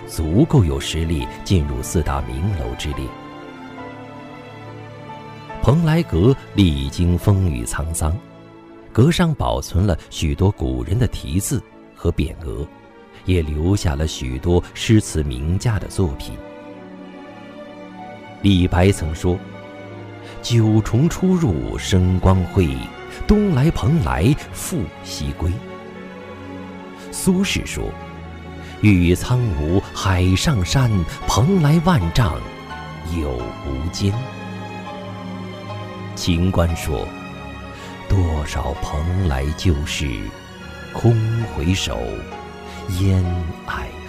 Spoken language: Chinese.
足够有实力进入4大名楼之列。蓬莱阁历经风雨沧桑，阁上保存了许多古人的题字和匾额，也留下了许多诗词名家的作品。李白曾说：“九重出入生光辉，东来蓬莱复西归。”苏轼说：“玉苍梧海上山，蓬莱万丈有无间。”秦观说：“多少蓬莱旧事，空回首，烟霭